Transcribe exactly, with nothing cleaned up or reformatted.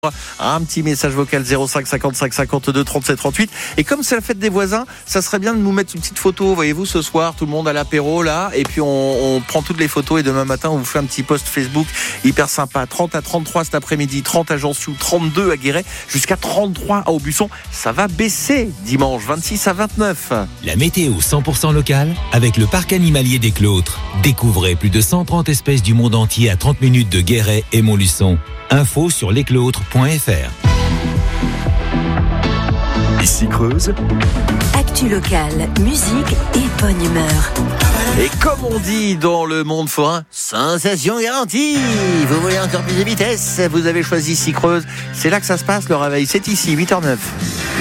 Un petit message vocal zéro cinq cinquante-cinq cinquante-deux trente-sept trente-huit. Et comme c'est la fête des voisins, ça serait bien de nous mettre une petite photo, voyez-vous, ce soir, tout le monde à l'apéro là, et puis on, on prend toutes les photos et demain matin on vous fait un petit post Facebook hyper sympa. Trente à trente-trois cet après-midi, trente à Jansiou, trente-deux à Guéret, jusqu'à trente-trois à Aubusson. Ça va baisser dimanche, vingt-six à vingt-neuf. La météo cent pour cent locale avec le parc animalier des Clôtres. Découvrez plus de cent trente espèces du monde entier à trente minutes de Guéret et Montluçon. Info sur lesclôtres point f r. Ici Creuse. Actu locale, musique et bonne humeur. Et comme on dit dans le monde forain, sensation garantie. Vous voulez encore plus de vitesse? Vous avez choisi Ici Creuse. C'est là que ça se passe, le réveil. C'est ici, huit heures zéro neuf.